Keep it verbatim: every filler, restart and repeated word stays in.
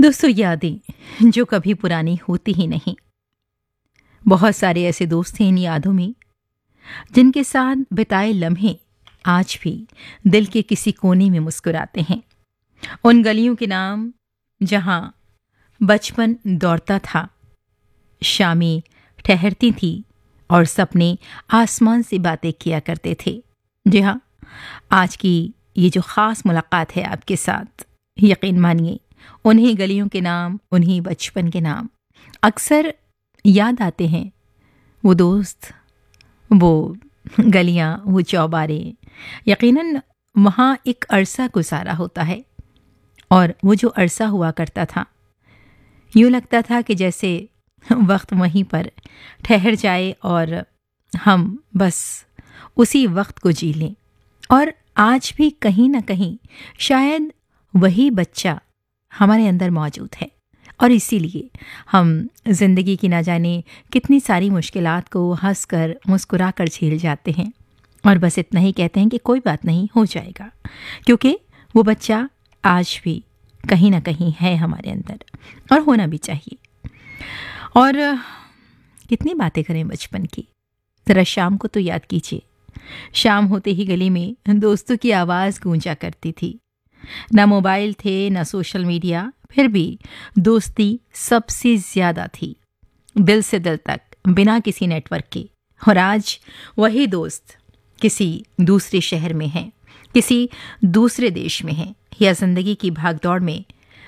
दोस्तों, यादें जो कभी पुरानी होती ही नहीं। बहुत सारे ऐसे दोस्त हैं इन यादों में जिनके साथ बिताए लम्हे आज भी दिल के किसी कोने में मुस्कुराते हैं। उन गलियों के नाम जहां बचपन दौड़ता था, शामें ठहरती थी और सपने आसमान से बातें किया करते थे। जी हाँ, आज की ये जो खास मुलाकात है आपके साथ, यकीन मानिए उन्हीं गलियों के नाम, उन्हीं बचपन के नाम अक्सर याद आते हैं। वो दोस्त, वो गलियां, वो चौबारे, यकीनन वहाँ एक अरसा गुजारा होता है। और वो जो अरसा हुआ करता था, यूँ लगता था कि जैसे वक्त वहीं पर ठहर जाए और हम बस उसी वक्त को जी लें। और आज भी कहीं ना कहीं शायद वही बच्चा हमारे अंदर मौजूद है, और इसीलिए हम जिंदगी की ना जाने कितनी सारी मुश्किलात को हंसकर मुस्कुराकर झेल जाते हैं और बस इतना ही कहते हैं कि कोई बात नहीं, हो जाएगा, क्योंकि वो बच्चा आज भी कहीं ना कहीं है हमारे अंदर और होना भी चाहिए। और कितनी बातें करें बचपन की। जरा शाम को तो याद कीजिए, शाम होते ही गली में दोस्तों की आवाज़ गूंजा करती थी। ना मोबाइल थे, ना सोशल मीडिया, फिर भी दोस्ती सबसे ज्यादा थी, दिल से दिल तक, बिना किसी नेटवर्क के। और आज वही दोस्त किसी दूसरे शहर में हैं, किसी दूसरे देश में हैं, या जिंदगी की भागदौड़ में